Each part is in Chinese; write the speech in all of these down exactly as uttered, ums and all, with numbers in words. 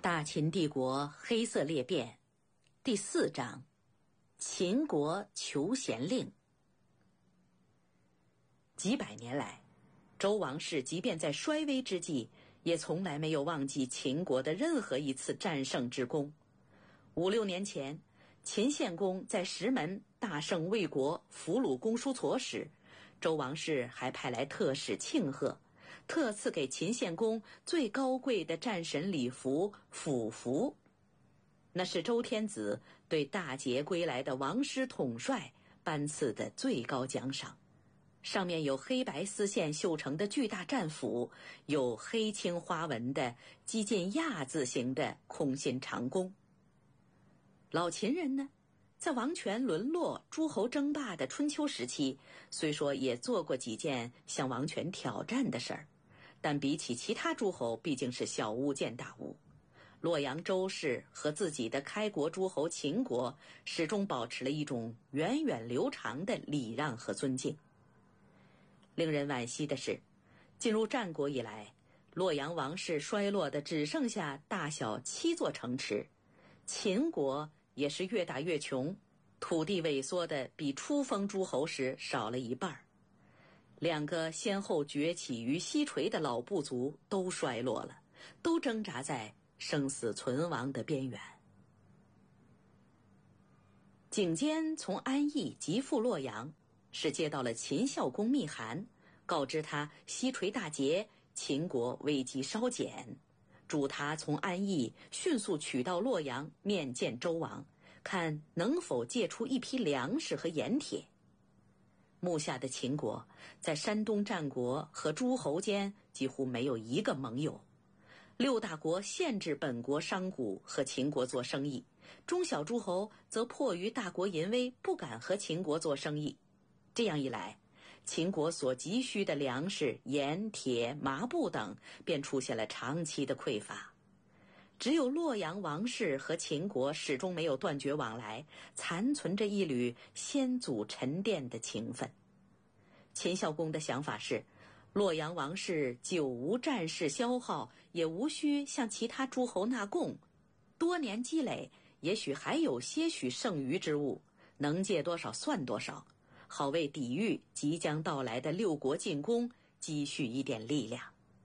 大秦帝国黑色裂变第四章，秦国求贤令。几百年来，周王室即便在衰微之际，也从来没有忘记秦国的任何一次战胜之功。五六年前，秦献公在石门大胜魏国，俘虏公叔痤时，周王室还派来特使庆贺，特赐给秦献公最高贵的战神礼服府服，那是周天子对大捷归来的王师统帅颁赐的最高奖赏。上面有黑白丝线绣成的巨大战斧，有黑青花纹的几近亚字形的空心长弓。老秦人呢，在王权沦落、诸侯争霸的春秋时期，虽说也做过几件向王权挑战的事儿，但比起其他诸侯，毕竟是小巫见大巫。洛阳周氏和自己的开国诸侯秦国始终保持了一种源远流长的礼让和尊敬。令人惋惜的是，进入战国以来，洛阳王室衰落的只剩下大小七座城池，秦国也是越打越穷，土地萎缩的比初封诸侯时少了一半。两个先后崛起于西陲的老部族都衰落了，都挣扎在生死存亡的边缘。景监从安邑急赴洛阳，是接到了秦孝公密函，告知他西陲大捷，秦国危机稍减，嘱他从安邑迅速取到洛阳面见周王，看能否借出一批粮食和盐铁。目下的秦国在山东战国和诸侯间几乎没有一个盟友，六大国限制本国商贾和秦国做生意，中小诸侯则迫于大国淫威，不敢和秦国做生意。这样一来，秦国所急需的粮食、盐、铁、麻布等便出现了长期的匮乏。只有洛阳王室和秦国始终没有断绝往来，残存着一缕先祖沉淀的情分。秦孝公的想法是，洛阳王室久无战事消耗，也无需向其他诸侯纳贡，多年积累，也许还有些许剩余之物，能借多少算多少，好为抵御即将到来的六国进攻积蓄一点力量。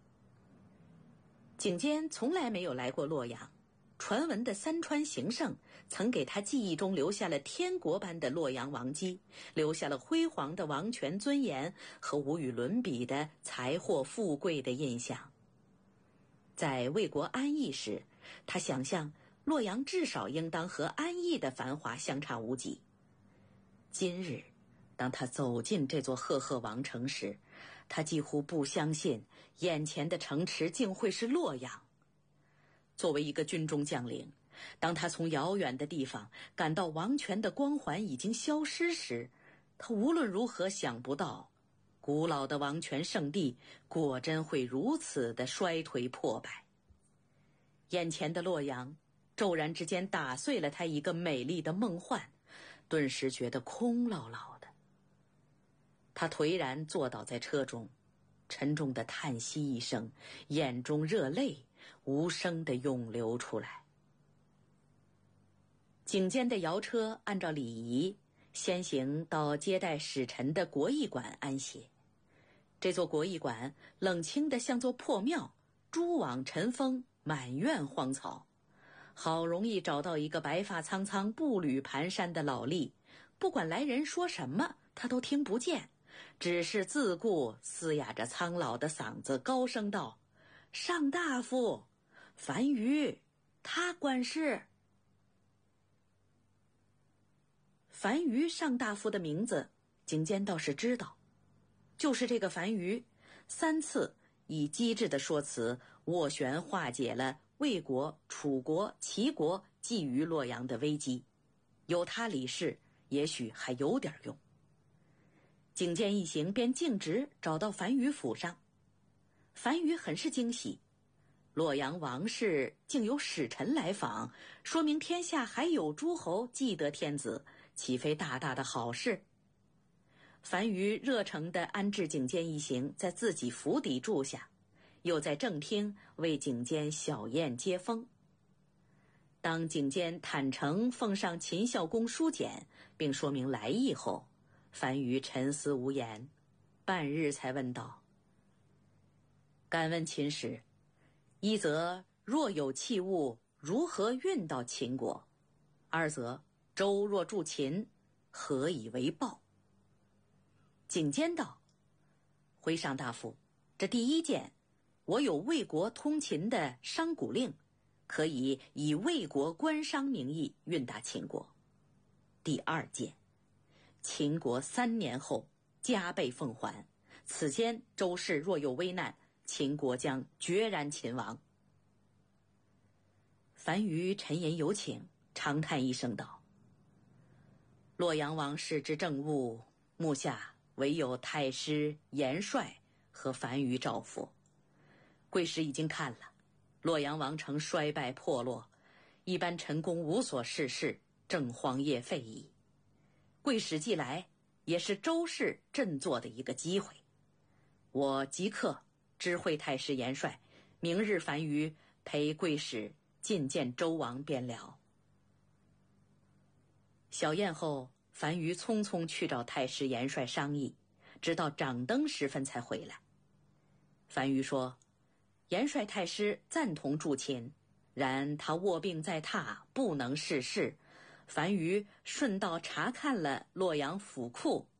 景监从来没有来过洛阳，传闻的三川行胜曾给他记忆中留下了天国般的洛阳王基，留下了辉煌的王权尊严和无与伦比的财货富贵的印象。在魏国安邑时，他想象洛阳至少应当和安邑的繁华相差无几。今日当他走进这座赫赫王城时，他几乎不相信眼前的城池竟会是洛阳。作为一个军中将领，当他从遥远的地方感到王权的光环已经消失时，他无论如何想不到，古老的王权圣地果真会如此的衰颓破败。眼前的洛阳骤然之间打碎了他一个美丽的梦幻，顿时觉得空落落的。他颓然坐倒在车中，沉重的叹息一声，眼中热泪无声地涌流出来。景监的摇车按照礼仪先行到接待使臣的国驿馆安歇。这座国驿馆冷清得像座破庙，蛛网尘封，满院荒草。好容易找到一个白发苍苍、步履蹒跚的老吏，不管来人说什么，他都听不见，只是自顾嘶哑着苍老的嗓子，高声道：“上大夫，樊於，他管事。”樊於上大夫的名字，景监倒是知道，就是这个樊於，三次以机智的说辞斡旋化解了魏国、楚国、齐国觊觎洛阳的危机，有他理事，也许还有点用。景监一行便径直找到樊於府上。樊於很是惊喜，洛阳王室竟有使臣来访，说明天下还有诸侯记得天子，岂非大大的好事？樊於热诚地安置景监一行在自己府邸住下，又在正厅为景监小宴接风。 当景监坦诚奉上秦孝公书简，并说明来意后，樊於沉思无言，半日才问道：“敢问秦使，一则若有器物，如何运到秦国？二则周若助秦，何以为报？”景监道：“回上大夫，这第一件，我有魏国通秦的商贾令，可以以魏国官商名义运达秦国。第二件，秦国三年后加倍奉还，此间周氏若有危难，秦国将决然秦亡。”樊於沉吟有请，长叹一声道：“洛阳王室之政务，目下唯有太师严帅和樊於照拂。贵使已经看了，洛阳王城衰败破落，一般臣工无所事事，正荒业废矣。贵使既来，也是周氏振作的一个机会。我即刻知会太师严帅，明日樊於陪贵使觐见周王便了。”小宴后，樊於匆匆去找太师严帅商议，直到掌灯时分才回来。樊於说：“严帅太师赞同助秦，然他卧病在榻，不能事事。樊於顺道查看了洛阳府库，